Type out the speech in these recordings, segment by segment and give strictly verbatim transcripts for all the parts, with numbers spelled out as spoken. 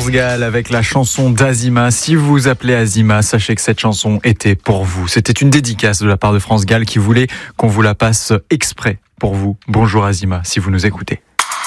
France Gall avec la chanson d'Azima. Si vous vous appelez Azima, sachez que cette chanson était pour vous. C'était une dédicace de la part de France Gall qui voulait qu'on vous la passe exprès pour vous. Bonjour Azima, si vous nous écoutez.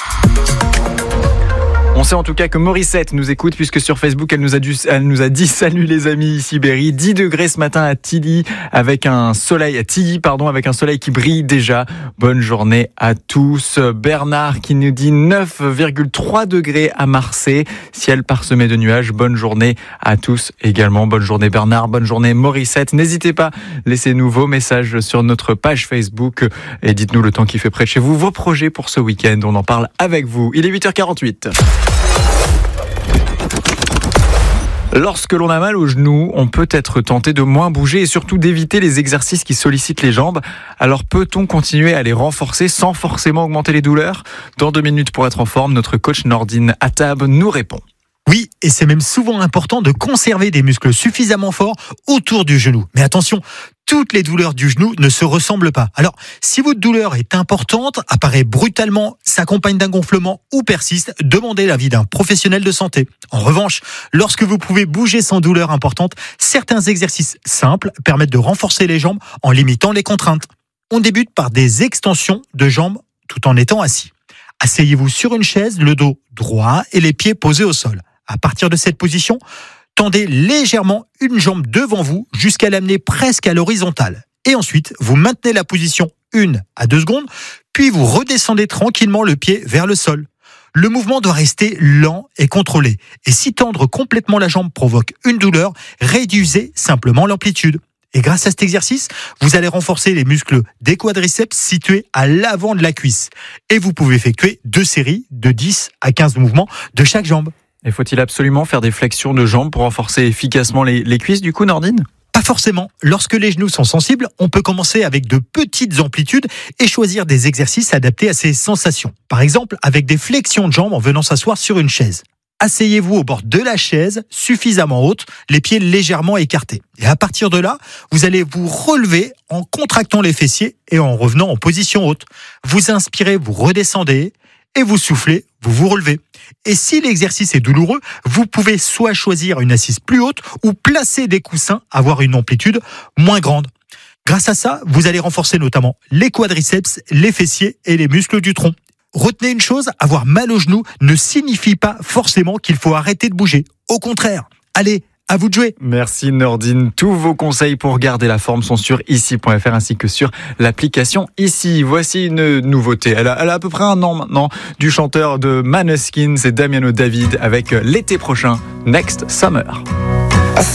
On sait en tout cas que Morissette nous écoute puisque sur Facebook, elle nous a, dû, elle nous a dit salut les amis, ici Berry. dix degrés ce matin à Tilly avec un soleil, à Tilly, pardon, avec un soleil qui brille déjà. Bonne journée à tous. Bernard qui nous dit neuf virgule trois degrés à Marseille. Ciel parsemé de nuages. Bonne journée à tous également. Bonne journée Bernard, bonne journée Morissette. N'hésitez pas, laissez-nous vos messages sur notre page Facebook et dites-nous le temps qui fait près de chez vous, vos projets pour ce week-end. On en parle avec vous. Il est huit heures quarante-huit. Lorsque l'on a mal aux genoux, on peut être tenté de moins bouger et surtout d'éviter les exercices qui sollicitent les jambes. Alors peut-on continuer à les renforcer sans forcément augmenter les douleurs ? Dans deux minutes pour être en forme, notre coach Nordine Attab nous répond. Oui, et c'est même souvent important de conserver des muscles suffisamment forts autour du genou. Mais attention, toutes les douleurs du genou ne se ressemblent pas. Alors, si votre douleur est importante, apparaît brutalement, s'accompagne d'un gonflement ou persiste, demandez l'avis d'un professionnel de santé. En revanche, lorsque vous pouvez bouger sans douleur importante, certains exercices simples permettent de renforcer les jambes en limitant les contraintes. On débute par des extensions de jambes tout en étant assis. Asseyez-vous sur une chaise, le dos droit et les pieds posés au sol. À partir de cette position, tendez légèrement une jambe devant vous jusqu'à l'amener presque à l'horizontale. Et ensuite, vous maintenez la position une à deux secondes, puis vous redescendez tranquillement le pied vers le sol. Le mouvement doit rester lent et contrôlé. Et si tendre complètement la jambe provoque une douleur, réduisez simplement l'amplitude. Et grâce à cet exercice, vous allez renforcer les muscles des quadriceps situés à l'avant de la cuisse. Et vous pouvez effectuer deux séries de dix à quinze mouvements de chaque jambe. Et faut-il absolument faire des flexions de jambes pour renforcer efficacement les, les cuisses du coup, Nordine ? Pas forcément. Lorsque les genoux sont sensibles, on peut commencer avec de petites amplitudes et choisir des exercices adaptés à ces sensations. Par exemple, avec des flexions de jambes en venant s'asseoir sur une chaise. Asseyez-vous au bord de la chaise, suffisamment haute, les pieds légèrement écartés. Et à partir de là, vous allez vous relever en contractant les fessiers et en revenant en position haute. Vous inspirez, vous redescendez et vous soufflez, vous vous relevez. Et si l'exercice est douloureux, vous pouvez soit choisir une assise plus haute ou placer des coussins, avoir une amplitude moins grande. Grâce à ça, vous allez renforcer notamment les quadriceps, les fessiers et les muscles du tronc. Retenez une chose, avoir mal aux genoux ne signifie pas forcément qu'il faut arrêter de bouger. Au contraire, allez, à vous de jouer. Merci Nordine. Tous vos conseils pour garder la forme sont sur ici point f r ainsi que sur l'application Ici. Voici une nouveauté. Elle a, elle a à peu près un an maintenant du chanteur de Maneskin, c'est Damiano David avec l'été prochain, Next Summer.